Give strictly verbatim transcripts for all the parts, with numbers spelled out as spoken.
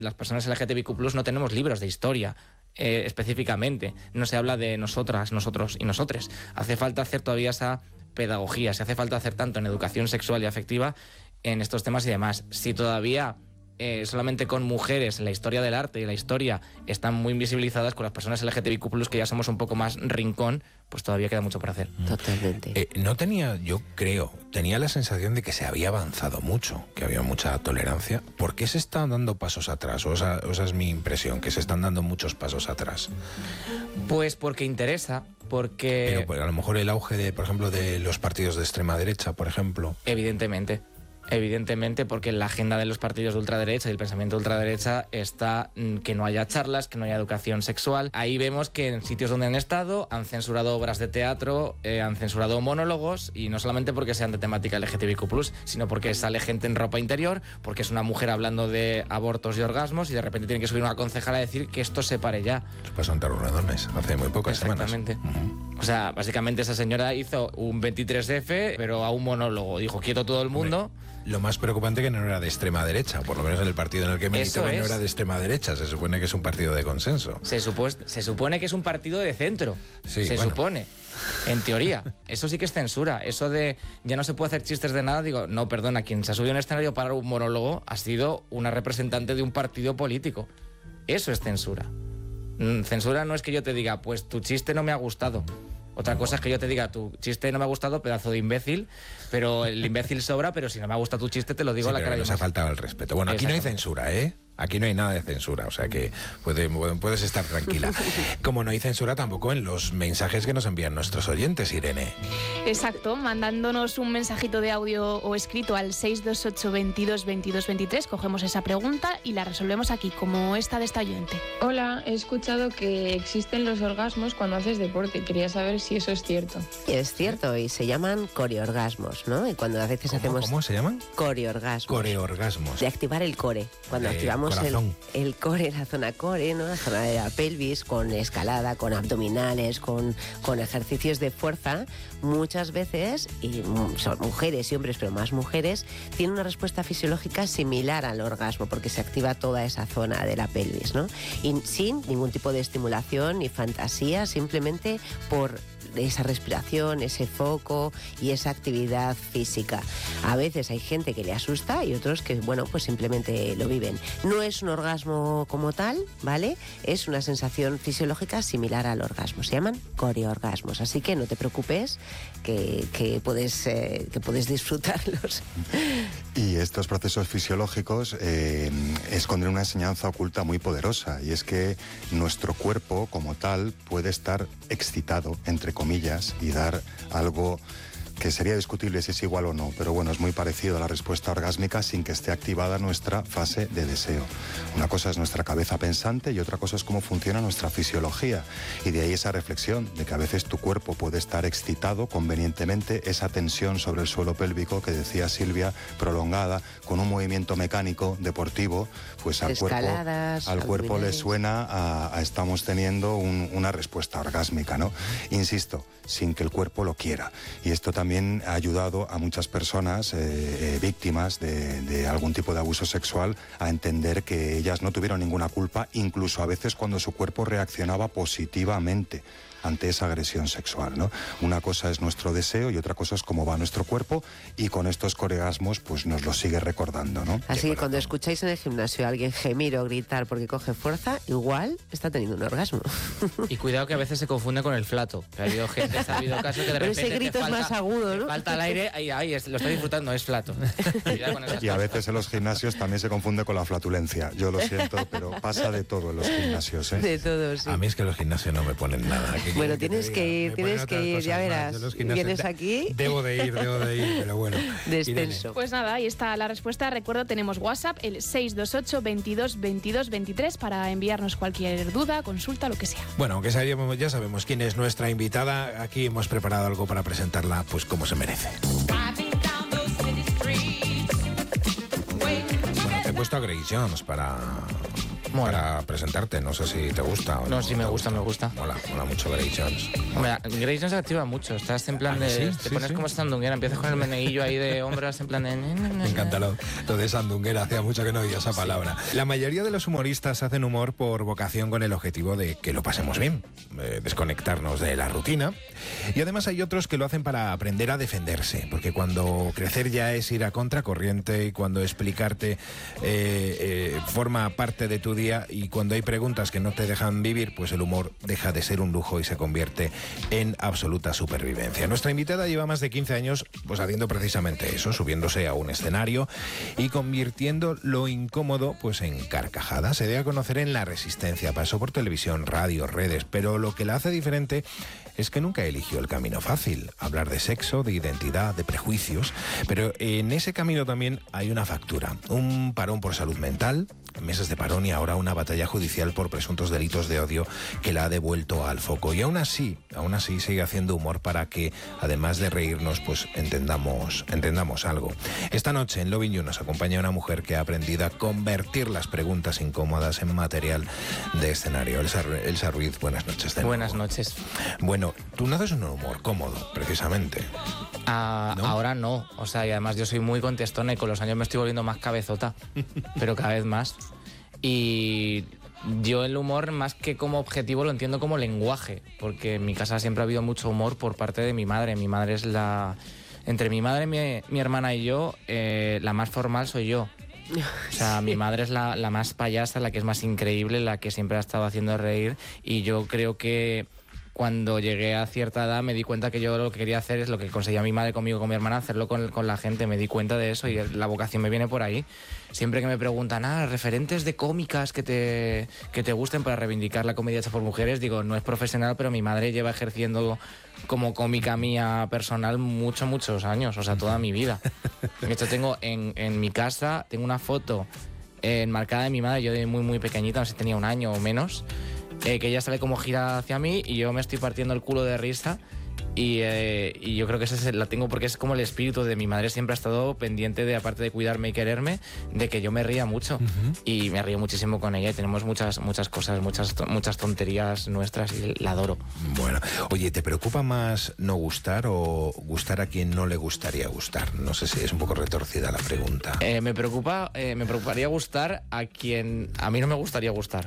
las personas L G T B Q plus, no tenemos libros de historia eh, específicamente. No se habla de nosotras, nosotros y nosotres. Hace falta hacer todavía esa pedagogía, se hace falta hacer tanto en educación sexual y afectiva en estos temas y demás. Si todavía eh, solamente con mujeres la historia del arte y la historia están muy invisibilizadas, con las personas L G T B Q plus, que ya somos un poco más rincón, pues todavía queda mucho por hacer. Totalmente. Eh, no tenía, yo creo, tenía la sensación de que se había avanzado mucho, que había mucha tolerancia. ¿Por qué se están dando pasos atrás? O esa, o esa es mi impresión, que se están dando muchos pasos atrás. Pues porque interesa, porque... Pero pues, a lo mejor el auge, de, por ejemplo, de los partidos de extrema derecha, por ejemplo. Evidentemente. Evidentemente, porque en la agenda de los partidos de ultraderecha y el pensamiento de ultraderecha está mm, que no haya charlas, que no haya educación sexual. Ahí vemos que en sitios donde han estado han censurado obras de teatro, eh, han censurado monólogos, y no solamente porque sean de temática L G T B Q plus, sino porque sale gente en ropa interior, porque es una mujer hablando de abortos y orgasmos y de repente tiene que subir una concejala a decir que esto se pare ya. Eso pasó en Tarradones hace muy pocas semanas. Exactamente. Uh-huh. O sea, básicamente esa señora hizo un veintitrés efe, pero a un monólogo. Dijo, quieto todo el mundo. Hombre, lo más preocupante que no era de extrema derecha, por lo menos en el partido en el que militaba no era de extrema derecha. Se supone que es un partido de consenso. Se, supo, se supone que es un partido de centro. Sí, se bueno. supone. En teoría. Eso sí que es censura. Eso de ya no se puede hacer chistes de nada. Digo, no, perdona, quien se ha subido a un escenario para un monólogo ha sido una representante de un partido político. Eso es censura. Censura no es que yo te diga, pues tu chiste no me ha gustado. Otra cosa es que yo te diga, tu chiste no me ha gustado, pedazo de imbécil, pero el imbécil sobra, pero si no me ha gustado tu chiste te lo digo sí, a la pero cara. Nos ha faltado el respeto. Bueno, aquí no hay censura, ¿eh? Aquí no hay nada de censura, o sea que puede, puedes estar tranquila. Como no hay censura tampoco en los mensajes que nos envían nuestros oyentes, Irene. Exacto, mandándonos un mensajito de audio o escrito al seis dos ocho, veintidós, veintidós, veintitrés, cogemos esa pregunta y la resolvemos aquí, como esta de esta oyente. Hola, he escuchado que existen los orgasmos cuando haces deporte. Quería saber si eso es cierto. Es cierto, y se llaman coreorgasmos, ¿no? Y cuando a veces ¿Cómo, hacemos... ¿Cómo se llaman? Coreorgasmos. Coreorgasmos. De activar el core. Cuando De activamos el, el core, la zona core, ¿no? La zona de la pelvis, con escalada, con abdominales, con, con ejercicios de fuerza, muchas veces, y son mujeres y hombres, pero más mujeres, tienen una respuesta fisiológica similar al orgasmo, porque se activa toda esa zona de la pelvis, ¿no? Y sin ningún tipo de estimulación ni fantasía, simplemente por esa respiración, ese foco y esa actividad física. A veces hay gente que le asusta y otros que, bueno, pues simplemente lo viven. No es un orgasmo como tal, ¿vale? Es una sensación fisiológica similar al orgasmo. Se llaman coreorgasmos, así que no te preocupes, que, que, puedes, eh, que puedes disfrutarlos. Y estos procesos fisiológicos eh, esconden una enseñanza oculta muy poderosa, y es que nuestro cuerpo como tal puede estar excitado, entre comillas, y dar algo que sería discutible si es igual o no, pero bueno, es muy parecido a la respuesta orgásmica sin que esté activada nuestra fase de deseo. Una cosa es nuestra cabeza pensante y otra cosa es cómo funciona nuestra fisiología, y de ahí esa reflexión de que a veces tu cuerpo puede estar excitado convenientemente, esa tensión sobre el suelo pélvico que decía Silvia, prolongada, con un movimiento mecánico, deportivo, pues al cuerpo, al cuerpo le suena a, a estamos teniendo un, una respuesta orgásmica, ¿no? Insisto, sin que el cuerpo lo quiera. Y esto también ha ayudado a muchas personas eh, eh, víctimas de, de algún tipo de abuso sexual a entender que ellas no tuvieron ninguna culpa, incluso a veces cuando su cuerpo reaccionaba positivamente ante esa agresión sexual, ¿no? Una cosa es nuestro deseo y otra cosa es cómo va nuestro cuerpo, y con estos coreorgasmos pues nos lo sigue recordando, ¿no? Así que cuando escucháis en el gimnasio a alguien gemir o gritar porque coge fuerza, igual está teniendo un orgasmo. Y cuidado que a veces se confunde con el flato. Que ha habido gente, ha habido casos que de repente ese grito te falta, es más agudo, ¿no? Falta el aire, ahí, ahí es, lo está disfrutando, es flato. Con y a veces en los gimnasios también se confunde con la flatulencia. Yo lo siento, pero pasa de todo en los gimnasios, ¿eh? De todo, sí. A mí es que los gimnasios no me ponen nada. Bueno, tienes que ir, tienes que ir, ya verás. Vienes aquí. Debo de ir, debo de ir, pero bueno. Descenso. Pues nada, ahí está la respuesta. Recuerdo, tenemos WhatsApp, el seis dos ocho, veintidós, veintidós, veintitrés, para enviarnos cualquier duda, consulta, lo que sea. Bueno, aunque sabemos, ya sabemos quién es nuestra invitada, aquí hemos preparado algo para presentarla, pues como se merece. Bueno, te he puesto a Grace Jones para... Mola. para presentarte. No sé si te gusta o no. No, sí me gusta, me gusta. Mola, mola mucho Grace Jones. Hombre, Grace Jones se activa mucho. Estás en plan ¿Ah, de... sí? Te Sí, pones sí. como sandunguera, empiezas con el meneillo ahí de hombros en plan de... Me encanta lo, lo de sandunguera, hacía mucho que no oía esa palabra. La mayoría de los humoristas hacen humor por vocación con el objetivo de que lo pasemos bien, eh, desconectarnos de la rutina. Y además hay otros que lo hacen para aprender a defenderse, porque cuando crecer ya es ir a contracorriente y cuando explicarte eh, eh, forma parte de tu día y cuando hay preguntas que no te dejan vivir, pues el humor deja de ser un lujo y se convierte en absoluta supervivencia. Nuestra invitada lleva más de quince años pues haciendo precisamente eso, subiéndose a un escenario y convirtiendo lo incómodo pues en carcajadas. Se debe a conocer en La Resistencia, pasó por televisión, radio, redes, pero lo que la hace diferente es que nunca eligió el camino fácil, hablar de sexo, de identidad, de prejuicios, pero en ese camino también hay una factura, un parón por salud mental, meses de parón y ahora una batalla judicial por presuntos delitos de odio que la ha devuelto al foco. Y aún así, aún así sigue haciendo humor para que, además de reírnos, pues entendamos, entendamos algo. Esta noche en Lovin' You nos acompaña una mujer que ha aprendido a convertir las preguntas incómodas en material de escenario. Elsa, Elsa Ruiz, buenas noches. de nuevo. Buenas noches. Bueno, tú no haces un humor cómodo, precisamente. Ah, ¿No? Ahora no, o sea, y además yo soy muy contestona y con los años me estoy volviendo más cabezota, pero cada vez más. Y yo el humor, más que como objetivo, lo entiendo como lenguaje, porque en mi casa siempre ha habido mucho humor por parte de mi madre. Mi madre es la... Entre mi madre, mi, mi hermana y yo, eh, la más formal soy yo. O sea, mi madre es la, la más payasa, la que es más increíble, la que siempre ha estado haciendo reír, y yo creo que cuando llegué a cierta edad me di cuenta que yo lo que quería hacer es lo que conseguía mi madre conmigo, con mi hermana, hacerlo con, con la gente. Me di cuenta de eso y la vocación me viene por ahí. Siempre que me preguntan, ah, referentes de cómicas que te, que te gusten para reivindicar la comedia hecha por mujeres, digo, no es profesional, pero mi madre lleva ejerciendo como cómica mía personal muchos, muchos años, o sea, toda mi vida. De hecho, tengo en, en mi casa, tengo una foto eh, enmarcada de mi madre, yo de muy, muy pequeñita, no sé si tenía un año o menos, Eh, que ella sale como gira hacia mí y yo me estoy partiendo el culo de risa y, eh, y yo creo que esa es, la tengo porque es como el espíritu de mi madre. Siempre ha estado pendiente de, aparte de cuidarme y quererme, de que yo me ría mucho. Uh-huh. Y me río muchísimo con ella y tenemos muchas, muchas cosas, muchas, muchas tonterías nuestras y la adoro. Bueno, oye, ¿te preocupa más no gustar o gustar a quien no le gustaría gustar? No sé si es un poco retorcida la pregunta. Eh, me preocupa, eh, me preocuparía gustar a quien a mí no me gustaría gustar.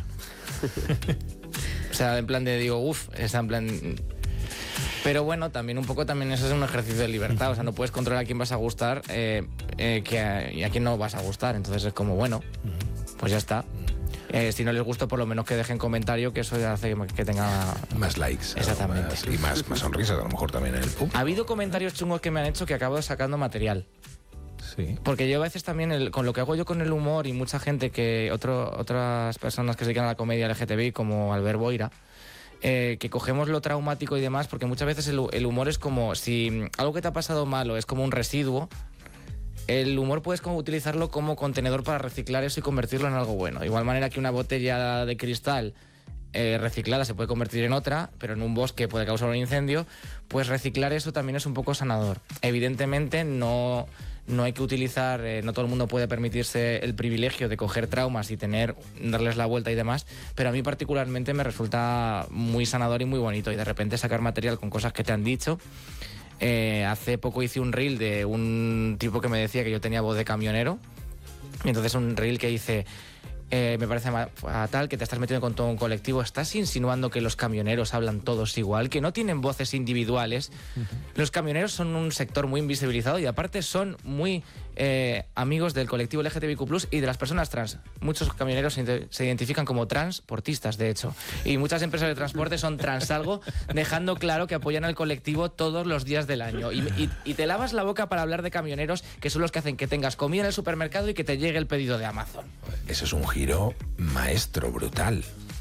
O sea, en plan de digo, uff, está en plan... Pero bueno, también un poco también eso es un ejercicio de libertad. O sea, no puedes controlar a quién vas a gustar eh, eh, que a, y a quién no vas a gustar. Entonces es como, bueno, pues ya está. Eh, si no les gusta, por lo menos que dejen comentario, que eso hace que tenga... Más likes. Exactamente. Más, y más, más sonrisas, a lo mejor también en el público. Ha habido comentarios chungos que me han hecho que acabo sacando material. Sí. Porque yo a veces también, el, con lo que hago yo con el humor y mucha gente, que otro, otras personas que se dedican a la comedia L G T B I, como Albert Boira, eh, que cogemos lo traumático y demás, porque muchas veces el, el humor es como, si algo que te ha pasado malo es como un residuo, el humor puedes como utilizarlo como contenedor para reciclar eso y convertirlo en algo bueno. De igual manera que una botella de cristal eh, reciclada se puede convertir en otra, pero en un bosque puede causar un incendio, pues reciclar eso también es un poco sanador. Evidentemente no... No hay que utilizar, eh, no todo el mundo puede permitirse el privilegio de coger traumas y tener, darles la vuelta y demás, pero a mí particularmente me resulta muy sanador y muy bonito, y de repente sacar material con cosas que te han dicho. Eh, hace poco hice un reel de un tipo que me decía que yo tenía voz de camionero, y entonces un reel que hice... Eh, me parece fatal que te estás metiendo con todo un colectivo. Estás insinuando que los camioneros hablan todos igual, que no tienen voces individuales. Uh-huh. Los camioneros son un sector muy invisibilizado y aparte son muy eh, amigos del colectivo L G T B I Q plus, y de las personas trans. Muchos camioneros se, se identifican como transportistas, de hecho. Y muchas empresas de transporte son transalgo, dejando claro que apoyan al colectivo todos los días del año. Y, y, y te lavas la boca para hablar de camioneros, que son los que hacen que tengas comida en el supermercado y que te llegue el pedido de Amazon. Eso es un giro maestro, brutal.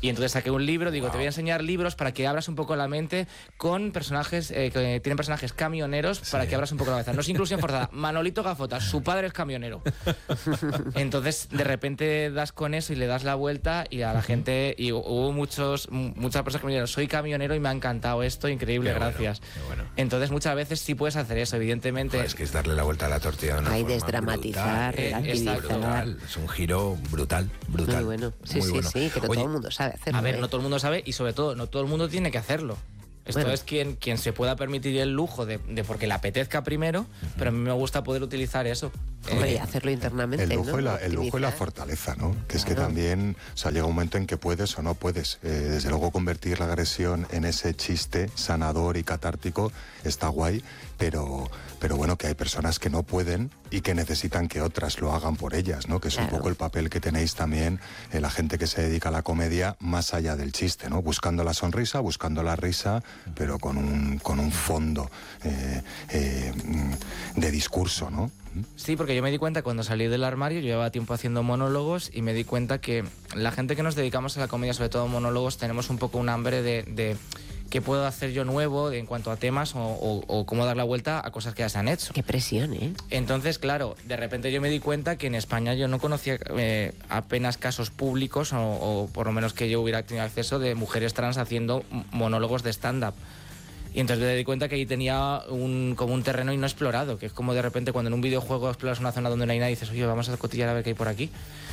Y entonces saqué un libro, digo, wow. te voy a enseñar libros para que abras un poco la mente con personajes eh, que tienen personajes camioneros, sí. para que abras un poco la cabeza. No es inclusión forzada. Manolito Gafotas, su padre es camionero. Entonces, de repente das con eso y le das la vuelta y a la gente, y hubo muchos, muchas personas que me dijeron, soy camionero y me ha encantado esto, increíble, qué gracias. Bueno, qué bueno. Entonces, muchas veces sí puedes hacer eso, evidentemente. Joder, es que es darle la vuelta a la tortilla de una Hay forma desdramatizar, brutal. relativizar. Eh, es un giro brutal, brutal. Muy bueno. Sí, Muy sí, bueno. sí, pero Oye, todo el mundo sabe hacerlo. A ver, ¿eh? no todo el mundo sabe y sobre todo no todo el mundo tiene que hacerlo. Esto bueno. es quien, quien se pueda permitir el lujo de, de porque le apetezca primero, uh-huh. pero a mí me gusta poder utilizar eso. Hombre, eh, hacerlo internamente. El lujo, ¿no? y la, el lujo y la fortaleza, ¿no? Que es claro. que también, o sea, llega un momento en que puedes o no puedes. Eh, desde luego convertir la agresión en ese chiste sanador y catártico está guay, pero, pero bueno, que hay personas que no pueden y que necesitan que otras lo hagan por ellas, ¿no? Que es claro. un poco el papel que tenéis también eh, la gente que se dedica a la comedia más allá del chiste, ¿no? Buscando la sonrisa, buscando la risa, pero con un, con un fondo eh, eh, de discurso, ¿no? Sí, porque yo me di cuenta cuando salí del armario, yo llevaba tiempo haciendo monólogos y me di cuenta que la gente que nos dedicamos a la comedia, sobre todo monólogos, tenemos un poco un hambre de, de qué puedo hacer yo nuevo en cuanto a temas o, o, o cómo dar la vuelta a cosas que ya se han hecho. Qué presión, ¿eh? Entonces, claro, de repente yo me di cuenta que en España yo no conocía eh, apenas casos públicos o, o por lo menos que yo hubiera tenido acceso de mujeres trans haciendo monólogos de stand-up. Y entonces me di cuenta que ahí tenía un, como un terreno inexplorado, que es como de repente cuando en un videojuego exploras una zona donde no hay nada y dices, oye, vamos a cotillar a ver qué hay por aquí.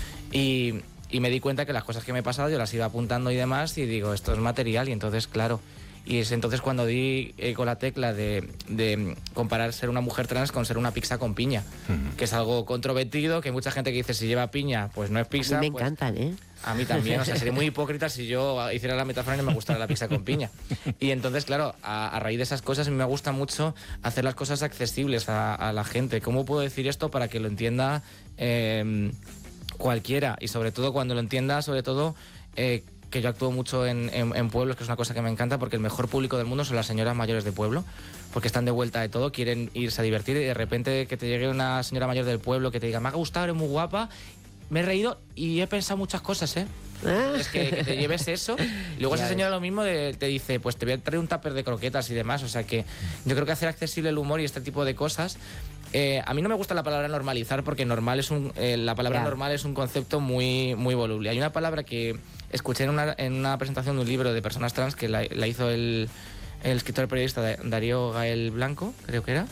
Y, y me di cuenta que las cosas que me he pasado yo las iba apuntando y demás y digo, esto es material y entonces, claro. Y es entonces cuando di eh, con la tecla de, de comparar ser una mujer trans con ser una pizza con piña, uh-huh. que es algo controvertido, que hay mucha gente que dice, si lleva piña, pues no es pizza. A mí me pues, encantan, ¿eh? A mí también, o sea, sería muy hipócrita si yo hiciera la metáfora y no me gustara la pizza con piña. Y entonces, claro, a, a raíz de esas cosas a mí me gusta mucho hacer las cosas accesibles a, a la gente. ¿Cómo puedo decir esto para que lo entienda eh, cualquiera? Y sobre todo cuando lo entienda, sobre todo... Eh, que yo actúo mucho en, en, en pueblos, que es una cosa que me encanta, porque el mejor público del mundo son las señoras mayores de pueblo, porque están de vuelta de todo, quieren irse a divertir y de repente que te llegue una señora mayor del pueblo que te diga, me ha gustado, eres muy guapa, me he reído y he pensado muchas cosas, ¿eh? Es que, que te lleves eso. Y luego esa señora lo mismo de, te dice, pues te voy a traer un tupper de croquetas y demás. O sea que yo creo que hacer accesible el humor y este tipo de cosas... Eh, a mí no me gusta la palabra normalizar porque normal es un, eh, la palabra yeah. normal es un concepto muy, muy voluble. Hay una palabra que escuché en una, en una presentación de un libro de personas trans que la, la hizo el, el escritor y periodista Darío Gael Blanco, creo que era,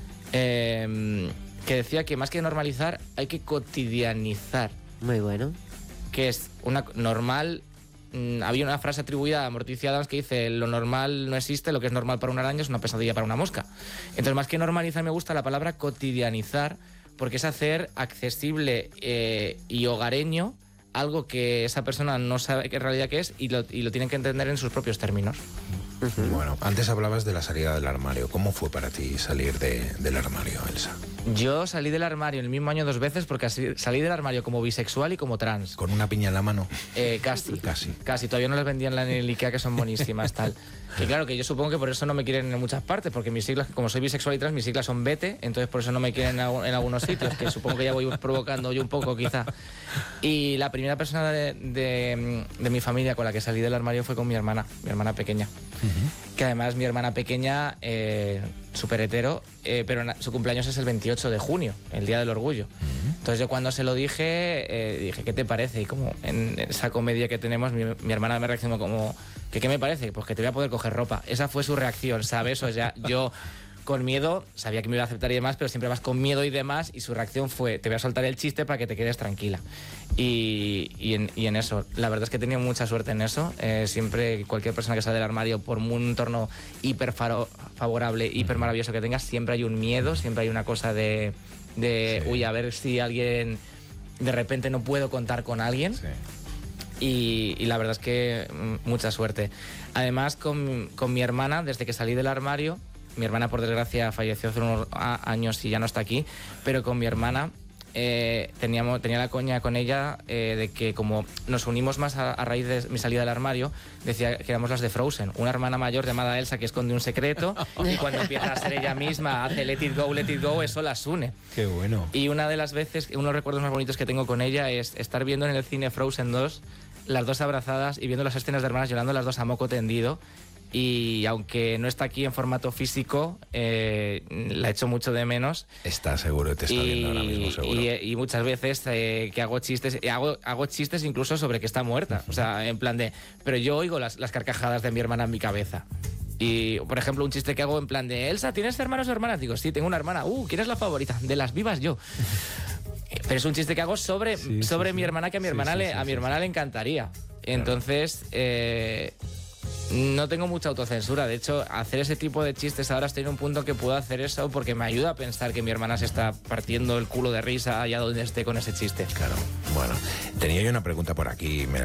eh, que decía que más que normalizar hay que cotidianizar. Muy bueno. Que es una normal... Había una frase atribuida a Morticia Adams que dice, lo normal no existe, lo que es normal para una araña es una pesadilla para una mosca. Entonces, más que normalizar, me gusta la palabra cotidianizar, porque es hacer accesible eh, y hogareño algo que esa persona no sabe qué realidad que es y lo, y lo tienen que entender en sus propios términos. Uh-huh. Bueno, antes hablabas de la salida del armario. ¿Cómo fue para ti salir de, del armario, Elsa? Yo salí del armario en el mismo año dos veces porque así, salí del armario como bisexual y como trans. ¿Con una piña en la mano? Eh, casi. Casi. Casi. Todavía no las vendían en el Ikea, que son buenísimas, tal. Que claro, que yo supongo que por eso no me quieren en muchas partes, porque mis siglas, como soy bisexual y trans, mis siglas son Bete, entonces por eso no me quieren en, en algunos sitios, que supongo que ya voy provocando yo un poco, quizá. Y la primera persona de, de, de mi familia con la que salí del armario fue con mi hermana, mi hermana pequeña. Uh-huh. Que además mi hermana pequeña, eh, súper hetero, eh, pero na, su cumpleaños es el veintiocho de junio, el Día del Orgullo. Uh-huh. Entonces yo cuando se lo dije, eh, dije, ¿qué te parece? Y como en esa comedia que tenemos, mi, mi hermana me reaccionó como, ¿qué, ¿qué me parece? Pues que te voy a poder coger ropa. Esa fue su reacción, ¿sabes? O sea, yo con miedo, sabía que me iba a aceptar y demás, pero siempre vas con miedo y demás, y su reacción fue, te voy a soltar el chiste para que te quedes tranquila. Y, y, en, y en eso, la verdad es que he tenido mucha suerte en eso. Eh, siempre, cualquier persona que sale del armario, por un entorno hiper favorable, hiper maravilloso que tengas, siempre hay un miedo, siempre hay una cosa de, de sí. uy, a ver si alguien, de repente no puedo contar con alguien. Sí. Y, y la verdad es que mucha suerte. Además, con, con mi hermana, desde que salí del armario, mi hermana, por desgracia, falleció hace unos años y ya no está aquí, pero con mi hermana eh, teníamos, tenía la coña con ella eh, de que como nos unimos más a, a raíz de mi salida del armario, decía que éramos las de Frozen, una hermana mayor llamada Elsa que esconde un secreto y cuando empieza a ser ella misma, hace let it go, let it go, eso las une. Qué bueno. Y una de las veces, unos recuerdos más bonitos que tengo con ella es estar viendo en el cine Frozen dos, las dos abrazadas y viendo las escenas de hermanas llorando las dos a moco tendido. Y aunque no está aquí en formato físico, eh, la echo mucho de menos. Está seguro, te está y, viendo ahora mismo, seguro. Y, y muchas veces eh, que hago chistes, hago, hago chistes incluso sobre que está muerta. O sea, en plan de... Pero yo oigo las, las carcajadas de mi hermana en mi cabeza. Y, por ejemplo, un chiste que hago en plan de... Elsa, ¿tienes hermanos o hermanas? Digo, sí, tengo una hermana. Uh, ¿quién es la favorita? De las vivas, yo. Pero es un chiste que hago sobre, sí, sobre sí, mi sí. hermana, que a mi Sí, hermana, sí, le, sí, a mi sí, hermana sí. le encantaría. Entonces... Eh, no tengo mucha autocensura. De hecho, hacer ese tipo de chistes ahora estoy en un punto que puedo hacer eso porque me ayuda a pensar que mi hermana se está partiendo el culo de risa allá donde esté con ese chiste. Claro, bueno. Tenía yo una pregunta por aquí, me,